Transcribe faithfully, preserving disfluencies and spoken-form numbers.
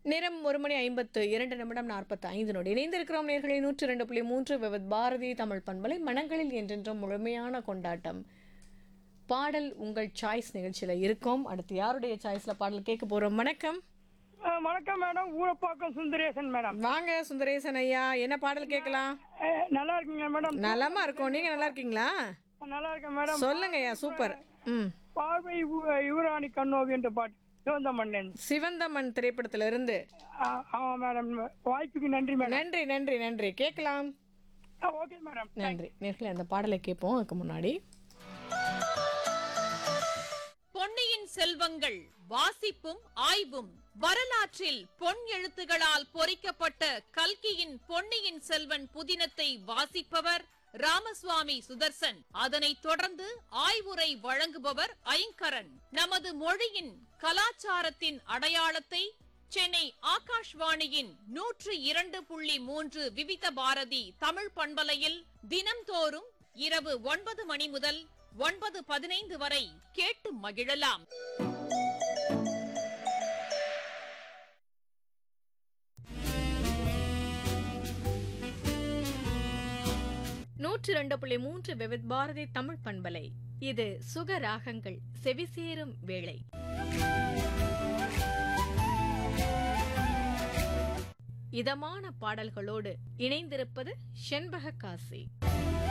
நேரம் ஒரு மணி ஐம்பத்து இரண்டு நிமிடம் நாற்பத்தி ஐந்து நொடி. இணைந்திருக்கிறோம் நேர்களை நூற்றி ரெண்டு புள்ளி மூன்று விவத் பாரதி தமிழ் பண்பலை மனங்களில் என்றென்றும் முழுமையான கொண்டாட்டம். பாடல் உங்கள் சாய்ஸ் நிகழ்ச்சியில் இருக்கோம். அடுத்து யாருடைய சாய்ஸ்ல பாடல் கேட்க போறோம்? வணக்கம். வணக்கம் மேடம், ஊரப்பாக்கம் சுந்தரேசன் மேடம். வாங்க சுந்தரேசன் ஐயா, என்ன பாடல் கேட்கலாம்? அஹ், நல்லா இருக்கீங்க மேடம்? நலமா இருக்கோம், நீங்க நல்லா இருக்கீங்களா? நல்லா இருக்கேன் மேடம். சொல்லுங்க ஐயா, சூப்பர். ம் பார்வை யு- யுவராணி கண்ணோவி என்ற பாட்டு சிவந்த மன்னன். சிவந்தமன் திரைப்படத்துல இருந்து. ஆ- ஆமா மேடம், வாய்ப்புக்கு நன்றி மேடம். நன்றி நன்றி நன்றி. கேட்கலாம். ஆ, ஓகே மேடம். நன்றி. நேர்களை அந்த பாடலை கேட்போம். அதுக்கு முன்னாடி பொன்னியின் செல்வங்கள் வாசிப்பும் ஆய்வும். வரலாற்றில் பொன் எழுத்துகளால் பொறிக்கப்பட்ட கல்கியின் பொன்னியின் செல்வன் புதினத்தை வாசிப்பவர் ராமசுவாமி சுதர்சன். அதனைத் தொடர்ந்து ஆய்வுரை வழங்குபவர் ஐங்கரன். நமது மொழியின் கலாச்சாரத்தின் அடையாளத்தை சென்னை ஆகாஷ்வாணியின் நூற்று இரண்டு புள்ளி மூன்று விவித பாரதி தமிழ் பண்பலையில் தினம்தோறும் இரவு ஒன்பது மணி முதல் ஒன்பது பதினைந்து வரை கேட்டு மகிழலாம். நூற்றி ரெண்டு புள்ளி மூன்று விவித் பாரதி தமிழ் பண்பலை. இது சுக ராகங்கள் செவிசேரும் வேளை. இதமான பாடல்களோடு இணைந்திருப்பது செண்பக காசி.